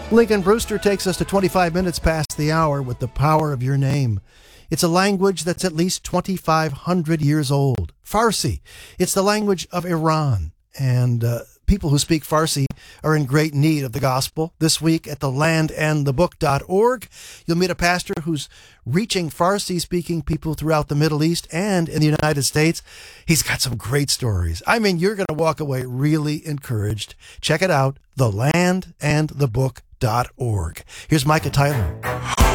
Lincoln Brewster takes us to 25 minutes past the hour with the power of your name. It's a language that's at least 2,500 years old. Farsi. It's the language of Iran. And people who speak Farsi are in great need of the gospel. This week at thelandandthebook.org, you'll meet a pastor who's reaching Farsi-speaking people throughout the Middle East and in the United States. He's got some great stories. I mean, you're going to walk away really encouraged. Check it out, thelandandthebook.org. Here's Micah Tyler.